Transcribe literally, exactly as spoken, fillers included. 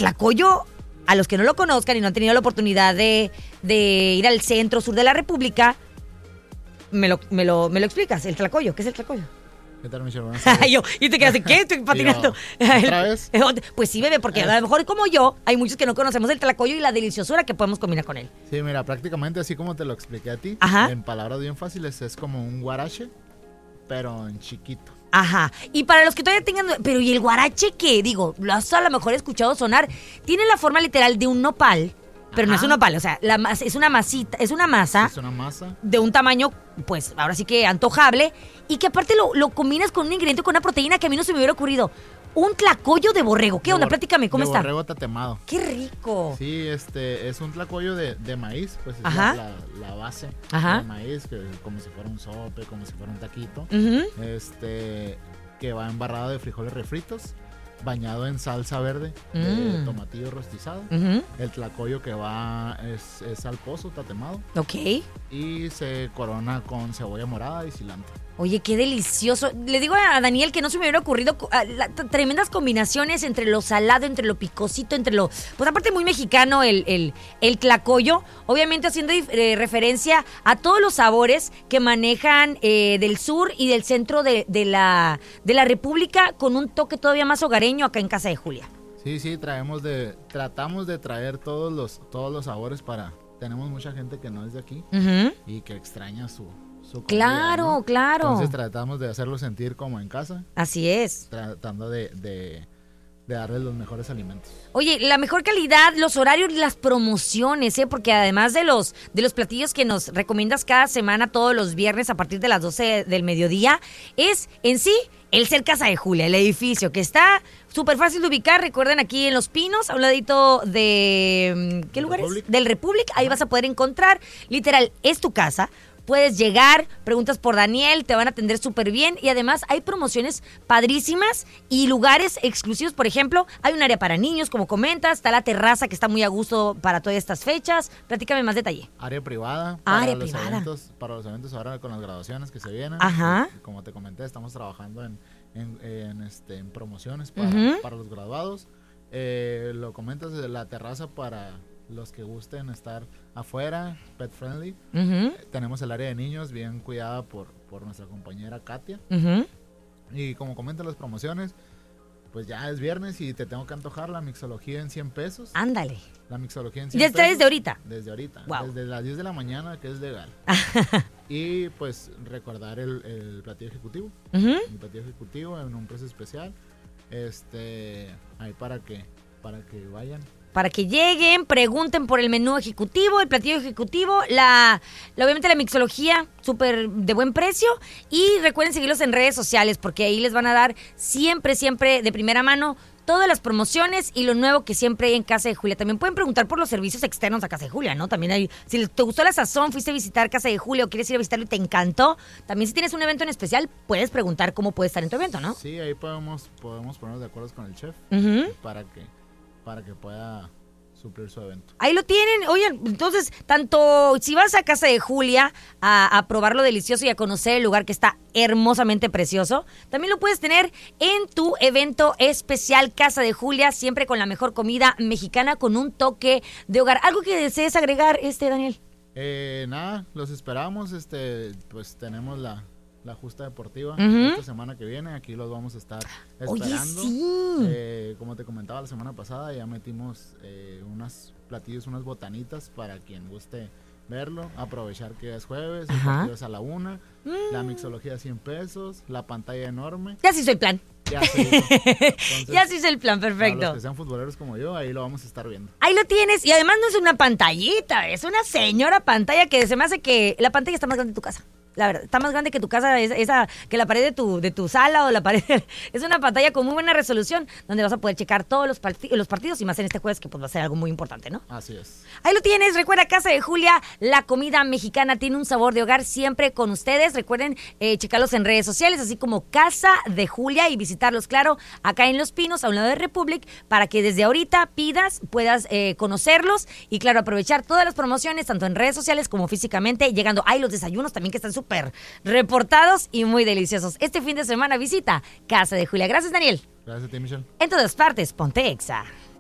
Tlacoyo, a los que no lo conozcan y no han tenido la oportunidad de, de ir al centro sur de la República, me lo, me lo, me lo explicas, el Tlacoyo. ¿Qué es el Tlacoyo? ¿Qué tal, Michelle? yo, y te quedas, ¿qué? Estoy patinando. Digo, ¿otra vez? Pues sí, bebé, porque a lo mejor como yo, hay muchos que no conocemos el Tlacoyo y la deliciosura que podemos combinar con él. Sí, mira, prácticamente así como te lo expliqué a ti, Ajá. en palabras bien fáciles, es como un guarache, pero en chiquito. Ajá. Y para los que todavía tengan... Pero ¿y el guarache qué? Digo, lo has a lo mejor escuchado sonar. Tiene la forma literal de un nopal, pero Ajá. no es un nopal. O sea, la, es una masita, es una masa. Es una masa. De un tamaño, pues, ahora sí que antojable. Y que aparte lo, lo combinas con un ingrediente, con una proteína que a mí no se me hubiera ocurrido. Un tlacoyo de borrego. ¿Qué de onda? Bor- Platícame, ¿cómo de está? Borrego tatemado. ¡Qué rico! Sí, este, es un tlacoyo de, de maíz, pues es Ajá. la, la, la base Ajá. de maíz, que como si fuera un sope, como si fuera un taquito. Uh-huh. Este, que va embarrado de frijoles refritos, bañado en salsa verde, Mm. de tomatillo rostizado. Uh-huh. El tlacoyo que va es, es al pozo, tatemado. Ok. Y se corona con cebolla morada y cilantro. Oye, qué delicioso. Le digo a Daniel que no se me hubiera ocurrido uh, la, t- tremendas combinaciones entre lo salado, entre lo picosito, entre lo... Pues aparte muy mexicano el, el, el tlacoyo. Obviamente haciendo eh, referencia a todos los sabores que manejan eh, del sur y del centro de, de, la, de la República con un toque todavía más hogareño acá en Casa de Julia. Sí, sí, traemos de, tratamos de traer todos los, todos los sabores para... Tenemos mucha gente que no es de aquí Uh-huh. y que extraña su... su comida, Claro, ¿no? claro. Entonces tratamos de hacerlo sentir como en casa, Así es. tratando de, de, de darles los mejores alimentos. Oye, la mejor calidad, los horarios y las promociones, ¿eh? Porque además de los, de los platillos que nos recomiendas cada semana, todos los viernes a partir de las doce del mediodía, es en sí el ser Casa de Julia, el edificio que está súper fácil de ubicar. Recuerden, aquí en Los Pinos, a un ladito de... ¿Qué lugar es? Del Republic. Ahí vas a poder encontrar, literal, es tu casa. Puedes llegar, preguntas por Daniel, te van a atender súper bien y además hay promociones padrísimas y lugares exclusivos. Por ejemplo, hay un área para niños, como comentas, está la terraza que está muy a gusto para todas estas fechas. Platícame más detalle. Área privada. Para Área los privada. Eventos, para los eventos ahora con las graduaciones que se vienen. Ajá. Y como te comenté, estamos trabajando en, en, en, este, en promociones para, Uh-huh. para los graduados. Eh, lo comentas de la terraza para los que gusten estar afuera, pet friendly. Uh-huh. Tenemos el área de niños bien cuidada por, por nuestra compañera Katia. Uh-huh. Y como comentan las promociones, pues ya es viernes y te tengo que antojar la mixología en cien pesos. Ándale. La mixología en cien ¿Ya está pesos. desde ahorita? Desde ahorita. Wow. Desde las diez de la mañana, que es legal. Y pues recordar el, el platillo ejecutivo. Uh-huh. El platillo ejecutivo en un precio especial. Este, ahí para que, para que vayan. Para que lleguen, pregunten por el menú ejecutivo, el platillo ejecutivo, la, la obviamente la mixología, súper de buen precio. Y recuerden seguirlos en redes sociales, porque ahí les van a dar siempre, siempre de primera mano todas las promociones y lo nuevo que siempre hay en Casa de Julia. También pueden preguntar por los servicios externos a Casa de Julia, ¿no? También hay, si te gustó la sazón, fuiste a visitar Casa de Julia o quieres ir a visitarlo y te encantó, también si tienes un evento en especial, puedes preguntar cómo puede estar en tu evento, ¿no? Sí, ahí podemos, podemos ponernos de acuerdo con el chef. Uh-huh. Para que, para que pueda suplir su evento. Ahí lo tienen. Oigan, entonces, tanto si vas a Casa de Julia a, a probar lo delicioso y a conocer el lugar que está hermosamente precioso, también lo puedes tener en tu evento especial Casa de Julia, siempre con la mejor comida mexicana, con un toque de hogar. ¿Algo que desees agregar, este Daniel? Eh, nada, los esperamos. Este, pues tenemos la, la justa deportiva Uh-huh. esta semana que viene. Aquí los vamos a estar Oye, esperando. sí. Eh, como te comentaba la semana pasada, ya metimos eh, unas platillos, unas botanitas para quien guste verlo, aprovechar que es jueves, el Ajá. partido es a la una, mm. la mixología cien pesos, la pantalla enorme. Ya se hizo el plan. Ya se hizo. Entonces, ya se hizo el plan, para perfecto. los que sean futboleros como yo, ahí lo vamos a estar viendo. Ahí lo tienes, y además no es una pantallita, es una señora pantalla que se me hace que la pantalla está más grande en tu casa. La verdad, está más grande que tu casa, esa, esa que la pared de tu, de tu sala o la pared. Es una pantalla con muy buena resolución donde vas a poder checar todos los, parti- los partidos y más en este jueves que pues va a ser algo muy importante, ¿no? Así es. Ahí lo tienes, recuerda, Casa de Julia, la comida mexicana tiene un sabor de hogar siempre con ustedes. Recuerden eh, checarlos en redes sociales, así como Casa de Julia y visitarlos, claro, acá en Los Pinos, a un lado de Republic, para que desde ahorita pidas, puedas eh, conocerlos y claro, aprovechar todas las promociones, tanto en redes sociales como físicamente, llegando. Hay los desayunos también que están súper reportados y muy deliciosos. Este fin de semana visita Casa de Julia. Gracias, Daniel. Gracias a ti, Michelle. En todas partes, ponte Exa.